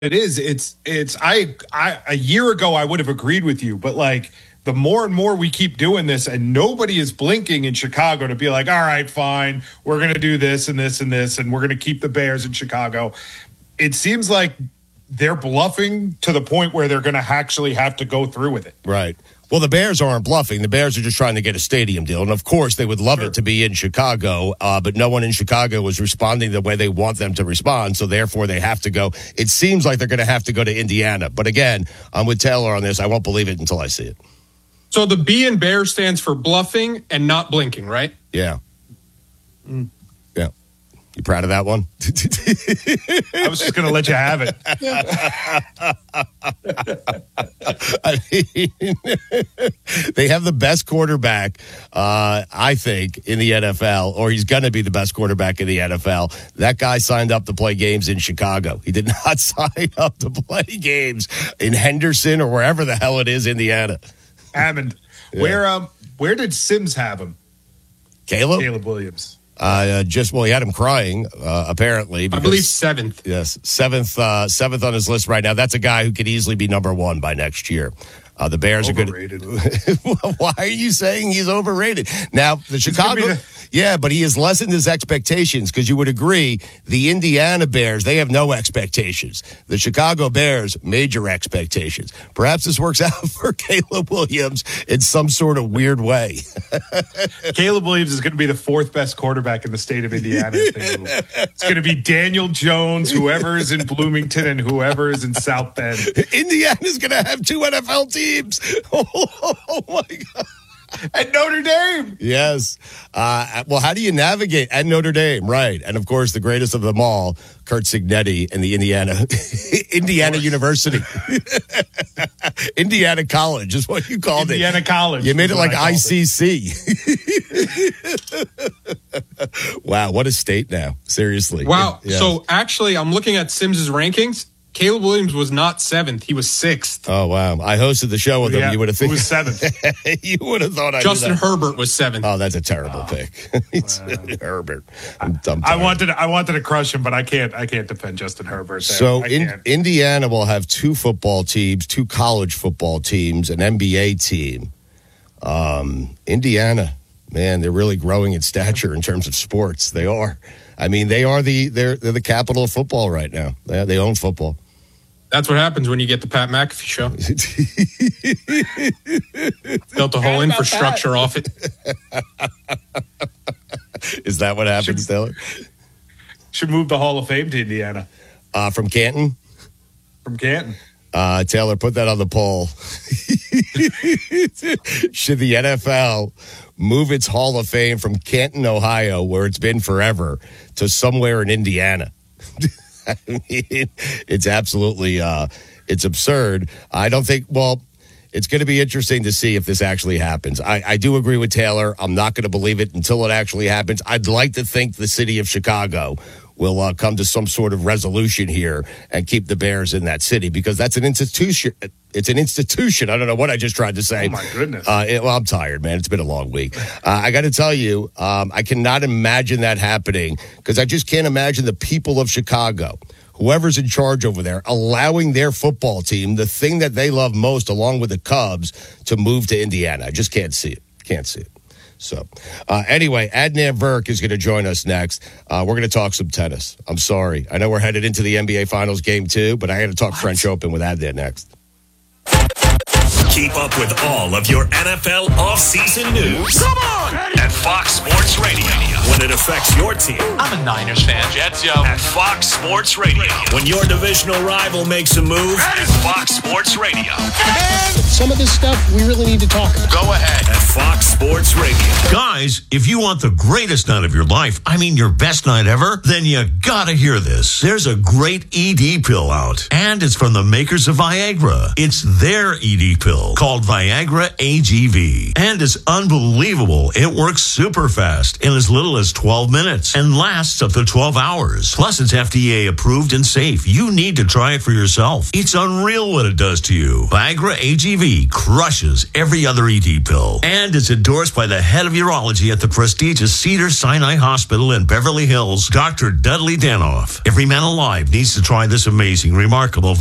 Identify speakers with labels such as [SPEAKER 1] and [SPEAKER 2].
[SPEAKER 1] it is. I a year ago I would have agreed with you, but like the more and more we keep doing this and nobody is blinking in Chicago to be like, all right, fine, we're going to do this and this and this, and we're going to keep the Bears in Chicago. It seems like they're bluffing to the point where they're going to actually have to go through with it.
[SPEAKER 2] Right. Well, the Bears aren't bluffing. The Bears are just trying to get a stadium deal. And, of course, they would love it to be in Chicago, but no one in Chicago was responding the way they want them to respond, so therefore they have to go. It seems like they're going to have to go to Indiana. But, again, I'm with Taylor on this. I won't believe it until I see it.
[SPEAKER 3] So the B in Bear stands for bluffing and not blinking, right?
[SPEAKER 2] Yeah. Yeah. You proud of that one?
[SPEAKER 1] I was just going to let you have it.
[SPEAKER 2] I mean, they have the best quarterback, I think, in the NFL, or he's going to be the best quarterback in the NFL. That guy signed up to play games in Chicago. He did not sign up to play games in Henderson or wherever the hell it is, Indiana.
[SPEAKER 1] Hammond. Yeah. Where did Sims have him? Caleb Williams.
[SPEAKER 2] He had him crying, apparently.
[SPEAKER 3] Because, I believe 7th.
[SPEAKER 2] Yes, 7th on his list right now. That's a guy who could easily be number 1 by next year. The Bears
[SPEAKER 1] overrated.
[SPEAKER 2] are good. Why are you saying he's overrated? Now, the Chicago... Yeah, but he has lessened his expectations because you would agree the Indiana Bears, they have no expectations. The Chicago Bears, major expectations. Perhaps this works out for Caleb Williams in some sort of weird way.
[SPEAKER 1] Caleb Williams is going to be the 4th best quarterback in the state of Indiana. It's going to be Daniel Jones, whoever is in Bloomington and whoever is in South Bend.
[SPEAKER 2] Indiana's going to have 2 NFL teams. Oh my God.
[SPEAKER 1] At Notre Dame.
[SPEAKER 2] Yes. Well, how do you navigate at Notre Dame? Right. And, of course, the greatest of them all, Curt Cignetti and the Indiana University. Indiana College is what you called
[SPEAKER 1] Indiana College.
[SPEAKER 2] You made it like ICC. Wow, what a state now. Seriously.
[SPEAKER 3] Wow. Yeah. So, actually, I'm looking at Sims's rankings. Caleb Williams was not 7th. He was 6th.
[SPEAKER 2] Oh, wow. I hosted the show with him. You would have thought
[SPEAKER 1] he was 7th.
[SPEAKER 2] You would have thought I
[SPEAKER 3] Justin Herbert was 7th.
[SPEAKER 2] Oh, that's a terrible pick. Herbert.
[SPEAKER 1] I wanted to crush him, but I can't defend Justin Herbert. There.
[SPEAKER 2] So Indiana will have 2 football teams, 2 college football teams, an NBA team. Indiana, man, they're really growing in stature in terms of sports. They are. I mean, they're the capital of football right now. They own football.
[SPEAKER 3] That's what happens when you get the Pat McAfee show. Built a whole infrastructure off it.
[SPEAKER 2] Is that what happens, Taylor?
[SPEAKER 1] Should move the Hall of Fame to Indiana.
[SPEAKER 2] From Canton?
[SPEAKER 1] From Canton.
[SPEAKER 2] Taylor, put that on the poll. Should the NFL move its Hall of Fame from Canton, Ohio, where it's been forever, to somewhere in Indiana? I mean, it's absolutely, it's absurd. I don't think, it's going to be interesting to see if this actually happens. I do agree with Taylor. I'm not going to believe it until it actually happens. I'd like to think the city of Chicago will come to some sort of resolution here and keep the Bears in that city because that's an institution. It's an institution. I don't know what I just tried to say.
[SPEAKER 1] Oh, my goodness.
[SPEAKER 2] I'm tired, man. It's been a long week. I got to tell you, I cannot imagine that happening because I just can't imagine the people of Chicago, whoever's in charge over there, allowing their football team, the thing that they love most, along with the Cubs, to move to Indiana. I just can't see it. Can't see it. So, anyway, Adnan Virk is going to join us next. We're going to talk some tennis. I'm sorry. I know we're headed into the NBA Finals game 2, but I got to talk French Open with Adnan next.
[SPEAKER 4] Keep up with all of your NFL offseason news.
[SPEAKER 5] Come on!
[SPEAKER 4] At Fox Sports Radio. When it affects your team.
[SPEAKER 5] I'm a Niners fan. Jets, yo.
[SPEAKER 4] At Fox Sports Radio. When your divisional rival makes a move. At Fox Sports Radio.
[SPEAKER 6] And some of this stuff we really need to talk about.
[SPEAKER 4] Go ahead. At Fox Sports Radio.
[SPEAKER 7] Guys, if you want the greatest night of your life, I mean your best night ever, then you gotta hear this. There's a great ED pill out. And it's from the makers of Viagra. It's their ED pill. pill called Viagra AGV. And it's unbelievable. It works super fast in as little as 12 minutes and lasts up to 12 hours. Plus, it's FDA approved and safe. You need to try it for yourself. It's unreal what it does to you. Viagra AGV crushes every other ED pill. And it's endorsed by the head of urology at the prestigious Cedars-Sinai Hospital in Beverly Hills, Dr. Dudley Danoff. Every man alive needs to try this amazing, remarkable